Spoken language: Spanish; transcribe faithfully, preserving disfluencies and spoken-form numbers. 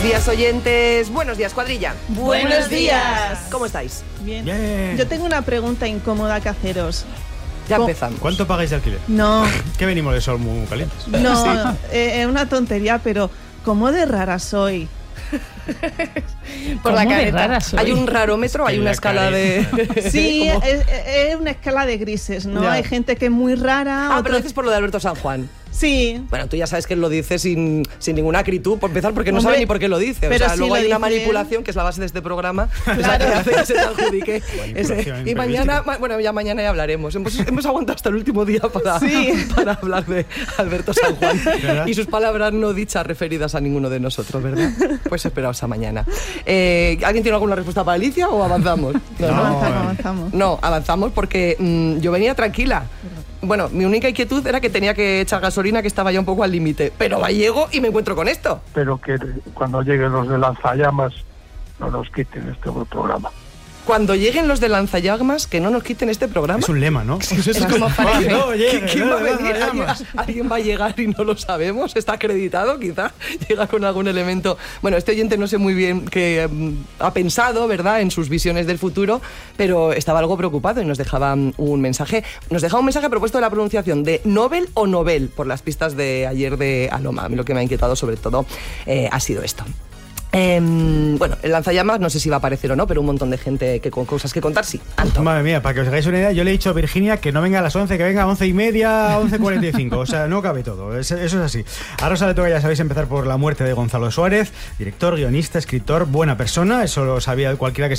días, oyentes. Buenos días, cuadrilla. Buenos días. ¿Cómo estáis? Bien. Bien. Yo tengo una pregunta incómoda que haceros. Ya ¿Cómo? empezamos. ¿Cuánto pagáis de alquiler? No, Que venimos de sol muy calientes. no, es eh, una tontería, pero ¿cómo de rara soy? Por la ¿Cómo de careta. rara soy? ¿Hay un rarómetro? ¿Hay En una la escala de...? Sí, ¿Cómo? es, es una escala de grises, ¿no? Ya. Hay gente que es muy rara. Ah, pero otros- dices por lo de Alberto San Juan. Sí. Bueno, tú ya sabes que él lo dice sin, sin ninguna acritud, por empezar, porque no Hombre, sabe ni por qué lo dice. O pero sea, sí luego lo hay una dice manipulación él. que es la base de este programa, Claro. la que hace que se te adjudique Manipulación ese. Y mañana, periodística. ma- bueno, ya mañana ya hablaremos. Hemos, hemos aguantado hasta el último día para, Sí. para hablar de Alberto San Juan ¿Verdad? y sus palabras no dichas referidas a ninguno de nosotros, ¿verdad? Pues esperaos a mañana. Eh, ¿Alguien tiene alguna respuesta para Alicia o avanzamos? No, avanzamos, bueno. avanzamos. No, avanzamos porque mmm, yo venía tranquila. Bueno, mi única inquietud era que tenía que echar gasolina, que estaba ya un poco al límite. Pero va llego y me encuentro con esto. Pero que cuando lleguen los de lanzallamas no nos quiten este programa. Cuando lleguen los de Lanzallamas, que no nos quiten este programa. Es un lema, ¿no? Es como parece. No, ¿Qui- llegue, ¿Quién no, va a de venir? ¿Alguien, Lanzallamas. alguien va a llegar y no lo sabemos? ¿Está acreditado quizá? Llega con algún elemento. Bueno, este oyente no sé muy bien qué mm, ha pensado, ¿verdad?, en sus visiones del futuro, pero estaba algo preocupado y nos dejaba mm, un mensaje. Nos dejaba un mensaje a propósito de la pronunciación de Nobel o Nobel, por las pistas de ayer de Aloma. A mí lo que me ha inquietado sobre todo eh, ha sido esto. Eh, bueno, el lanzallamas no sé si va a aparecer o no, pero un montón de gente que con cosas que contar, sí. Anto. Madre mía, para que os hagáis una idea, yo le he dicho a Virginia que no venga a las once, que venga a once y media, once cuarenta y cinco. O sea, no cabe todo. Es- eso es así. A Rosa le toca, ya sabéis, empezar por la muerte de Gonzalo Suárez, director, guionista, escritor, buena persona. Eso lo sabía cualquiera que